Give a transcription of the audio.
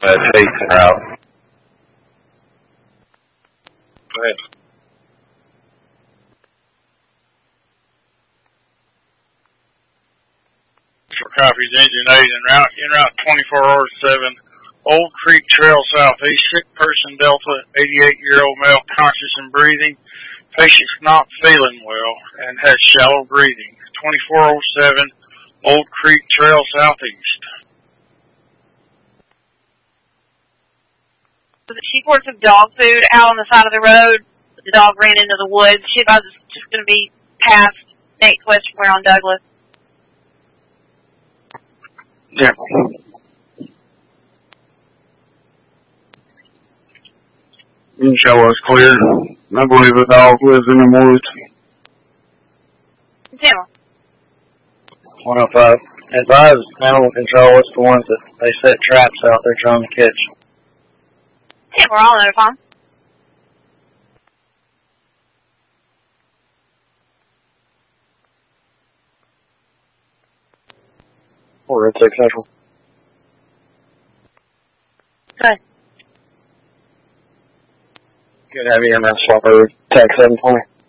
Chasing route. Go ahead. For copies, engine 8 en route 24/7, Old Creek Trail Southeast, sick person Delta, 88-year-old male, conscious and breathing. Patient's not feeling well and has shallow breathing. 24/7, Old Creek Trail Southeast. She poured some dog food out on the side of the road. The dog ran into the woods. She thought it was just going to be past Nate Westmore on Douglas. Yeah. Show us clear. I believe the dog lives in the woods. Yeah. 105. Advise animal control. It's the ones that they set traps out there trying to catch. Yeah, we're all on the phone. Or Red 6 Central. Good. Good to have you here, man. Swap over. Tag 7 for me.